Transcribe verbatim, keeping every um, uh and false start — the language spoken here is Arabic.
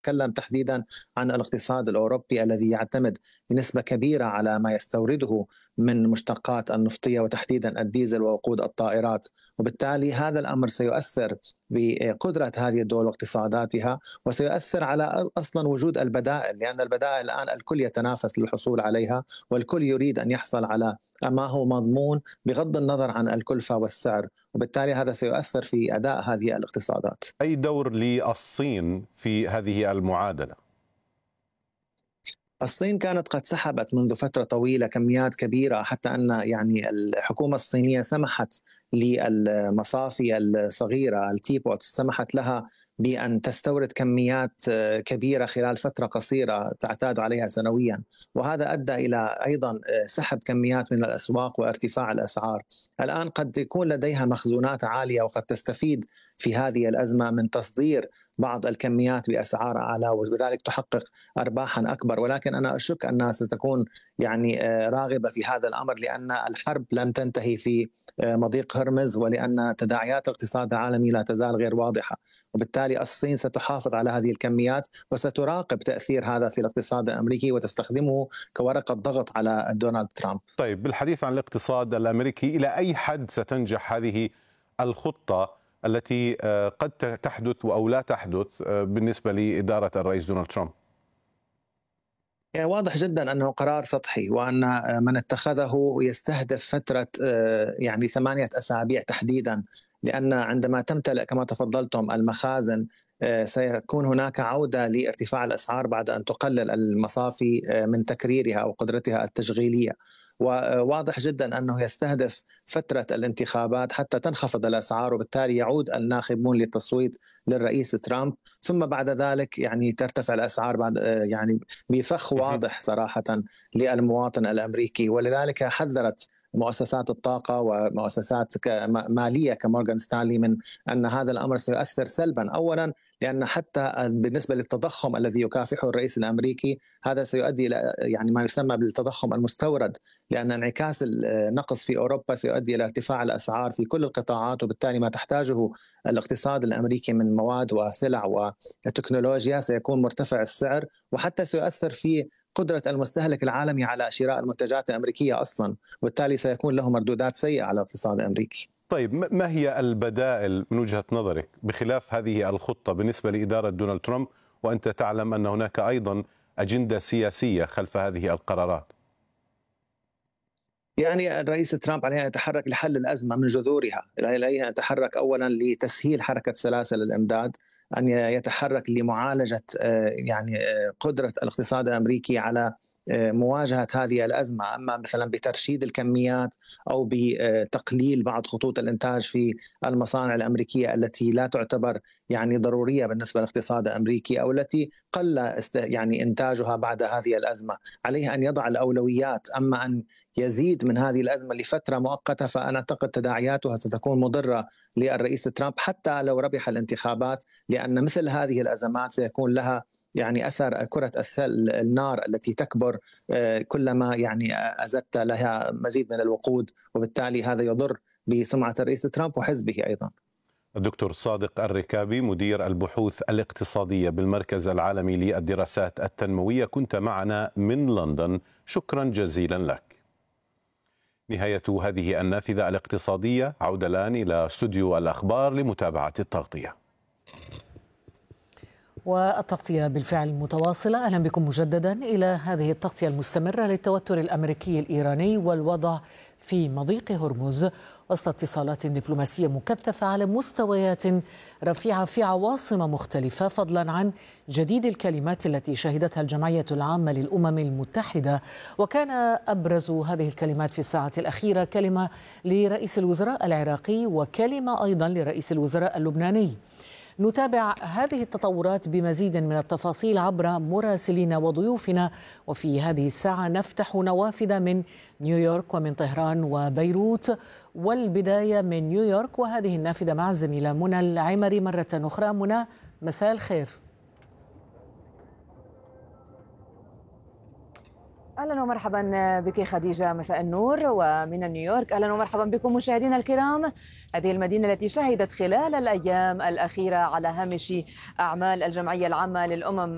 نتكلم تحديدا عن الاقتصاد الأوروبي الذي يعتمد بنسبة كبيرة على ما يستورده من مشتقات النفطية وتحديدا الديزل ووقود الطائرات، وبالتالي هذا الأمر سيؤثر بقدرة هذه الدول واقتصاداتها، وسيؤثر على أصلا وجود البدائل، لأن البدائل الآن الكل يتنافس للحصول عليها، والكل يريد أن يحصل على ما هو مضمون بغض النظر عن الكلفة والسعر، وبالتالي هذا سيؤثر في أداء هذه الاقتصادات. أي دور للصين في هذه المعادلة؟ الصين كانت قد سحبت منذ فترة طويلة كميات كبيرة، حتى أن يعني الحكومة الصينية سمحت للمصافي الصغيرة التيبوت سمحت لها بأن تستورد كميات كبيرة خلال فترة قصيرة تعتاد عليها سنويا، وهذا أدى إلى أيضا سحب كميات من الأسواق وارتفاع الأسعار. الآن قد يكون لديها مخزونات عالية وقد تستفيد في هذه الأزمة من تصدير بعض الكميات بأسعار أعلى وبذلك تحقق أرباحا أكبر، ولكن أنا أشك أنها ستكون يعني راغبة في هذا الأمر، لأن الحرب لم تنتهي في مضيق هرمز، ولأن تداعيات الاقتصاد العالمي لا تزال غير واضحة، وبالتالي الصين ستحافظ على هذه الكميات وستراقب تأثير هذا في الاقتصاد الأمريكي وتستخدمه كورقة ضغط على دونالد ترامب. طيب، بالحديث عن الاقتصاد الأمريكي، إلى أي حد ستنجح هذه الخطة التي قد تحدث أو لا تحدث بالنسبة لإدارة الرئيس دونالد ترامب؟ يعني واضح جدا أنه قرار سطحي، وأن من اتخذه يستهدف فترة يعني ثمانية أسابيع تحديدا، لأن عندما تمتلئ كما تفضلتم المخازن سيكون هناك عودة لارتفاع الأسعار بعد أن تقلل المصافي من تكريرها أو قدرتها التشغيلية. وواضح جدا أنه يستهدف فترة الانتخابات حتى تنخفض الأسعار، وبالتالي يعود الناخبون للتصويت للرئيس ترامب، ثم بعد ذلك يعني ترتفع الأسعار بعد يعني بفخ واضح صراحة للمواطن الأمريكي. ولذلك حذرت مؤسسات الطاقة ومؤسسات مالية كمورغان ستانلي من أن هذا الأمر سيؤثر سلبا، أولا لأن حتى بالنسبة للتضخم الذي يكافحه الرئيس الأمريكي هذا سيؤدي إلى يعني ما يسمى بالتضخم المستورد، لأن انعكاس النقص في أوروبا سيؤدي إلى ارتفاع الأسعار في كل القطاعات، وبالتالي ما تحتاجه الاقتصاد الأمريكي من مواد وسلع وتكنولوجيا سيكون مرتفع السعر، وحتى سيؤثر في قدرة المستهلك العالمي على شراء المنتجات الأمريكية أصلا، وبالتالي سيكون له مردودات سيئة على الاقتصاد الأمريكي. طيب، ما هي البدائل من وجهة نظرك بخلاف هذه الخطة بالنسبة لإدارة دونالد ترامب، وأنت تعلم أن هناك أيضا أجندة سياسية خلف هذه القرارات؟ يعني الرئيس ترامب عليه أن يتحرك لحل الأزمة من جذورها، عليه أن يتحرك أولا لتسهيل حركة سلاسل الإمداد، أن يتحرك لمعالجة يعني قدرة الاقتصاد الأمريكي على مواجهة هذه الأزمة، أما مثلا بترشيد الكميات أو بتقليل بعض خطوط الإنتاج في المصانع الأمريكية التي لا تعتبر يعني ضرورية بالنسبة للاقتصاد الأمريكي أو التي قل يعني إنتاجها بعد هذه الأزمة. عليه أن يضع الأولويات، أما أن يزيد من هذه الأزمة لفترة مؤقتة فأنا أعتقد تداعياتها ستكون مضرة للرئيس ترامب حتى لو ربح الانتخابات، لأن مثل هذه الأزمات سيكون لها يعني أثر كرة النار التي تكبر كلما يعني أزدت لها مزيد من الوقود، وبالتالي هذا يضر بسمعة الرئيس ترامب وحزبه أيضا. الدكتور صادق الركابي، مدير البحوث الاقتصادية بالمركز العالمي للدراسات التنموية، كنت معنا من لندن، شكرا جزيلا لك. نهاية هذه النافذة الاقتصادية، عودة الآن إلى استوديو الأخبار لمتابعة التغطية. والتغطية بالفعل متواصلة. أهلا بكم مجددا إلى هذه التغطية المستمرة للتوتر الأمريكي الإيراني والوضع في مضيق هرمز وسط اتصالات دبلوماسية مكثفة على مستويات رفيعة في عواصم مختلفة، فضلا عن جديد الكلمات التي شهدتها الجمعية العامة للأمم المتحدة. وكان أبرز هذه الكلمات في الساعة الأخيرة كلمة لرئيس الوزراء العراقي وكلمة أيضا لرئيس الوزراء اللبناني. نتابع هذه التطورات بمزيد من التفاصيل عبر مراسلين وضيوفنا، وفي هذه الساعة نفتح نوافذ من نيويورك ومن طهران وبيروت، والبداية من نيويورك وهذه النافذة مع الزميلة منى العمري مرة أخرى. منى، مساء الخير. أهلا ومرحبا بك خديجة، مساء النور. ومن نيويورك أهلا ومرحبا بكم مشاهدينا الكرام. هذه المدينة التي شهدت خلال الأيام الأخيرة على هامش أعمال الجمعية العامة للأمم